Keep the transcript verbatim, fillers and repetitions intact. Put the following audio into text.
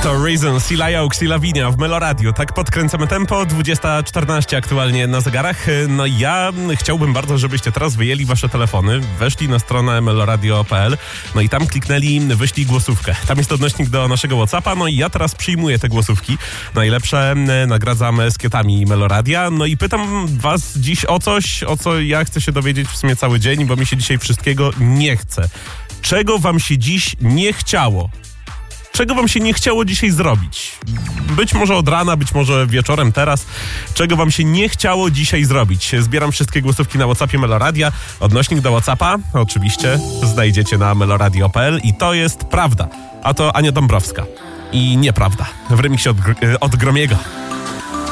To Reason, Sila Yaux i Lavinia w Meloradiu. Tak podkręcamy tempo, dwudziesta czternaście aktualnie na zegarach. No ja chciałbym bardzo, żebyście teraz wyjęli wasze telefony, weszli na stronę meloradio kropka p l, no i tam kliknęli wyślij głosówkę. Tam jest odnośnik do naszego WhatsAppa, no i ja teraz przyjmuję te głosówki. Najlepsze nagradzamy skietami Meloradia. No i pytam was dziś o coś, o co ja chcę się dowiedzieć w sumie cały dzień, bo mi się dzisiaj wszystkiego nie chce. Czego wam się dziś nie chciało? Czego wam się nie chciało dzisiaj zrobić? Być może od rana, być może wieczorem teraz. Czego wam się nie chciało dzisiaj zrobić? Zbieram wszystkie głosówki na WhatsAppie Meloradia. Odnośnik do WhatsAppa oczywiście znajdziecie na meloradio kropka p l i to jest prawda. A to Ania Dąbrowska. I nieprawda. W remiksie od, od Gromiego.